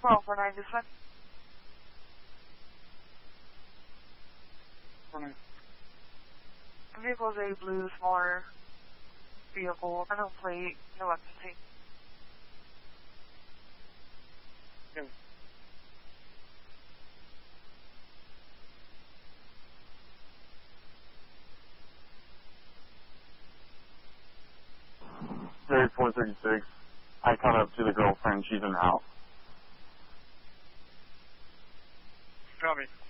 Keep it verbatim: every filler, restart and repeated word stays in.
twelve four nine this one. The vehicle is a blue, smaller vehicle. I don't plate, no weapons. Okay. Thirty four thirty six. I caught up to the girlfriend. She's in the house. Copy.